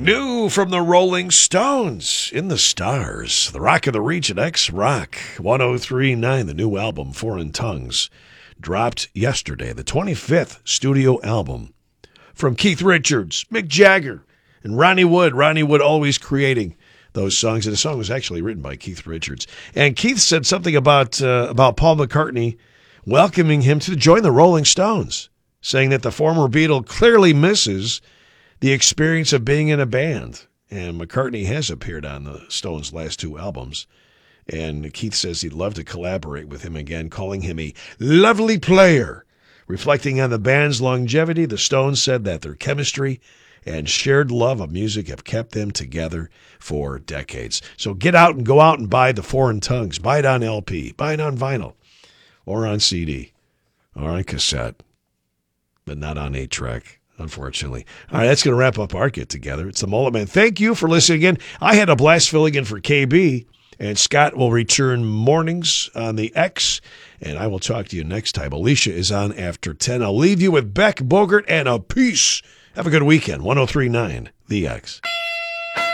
New from the Rolling Stones, In the Stars, the Rock of the Region, X-Rock, 103.9, the new album, Foreign Tongues, dropped yesterday, the 25th studio album from Keith Richards, Mick Jagger, and Ronnie Wood. Ronnie Wood always creating those songs, and the song was actually written by Keith Richards. And Keith said something about Paul McCartney welcoming him to join the Rolling Stones, saying that the former Beatle clearly misses the experience of being in a band. And McCartney has appeared on the Stones' last two albums. And Keith says he'd love to collaborate with him again, calling him a lovely player. Reflecting on the band's longevity, the Stones said that their chemistry and shared love of music have kept them together for decades. So get out and go out and buy the Foreign Tongues. Buy it on LP, buy it on vinyl, or on CD, or on cassette, but not on 8-track. Unfortunately. All right, that's going to wrap up our get-together. It's the Mullet Man. Thank you for listening again. I had a blast filling in for KB, and Scott will return mornings on the X, and I will talk to you next time. Alicia is on after 10. I'll leave you with Beck Bogert and a peace. Have a good weekend. 103.9 The X.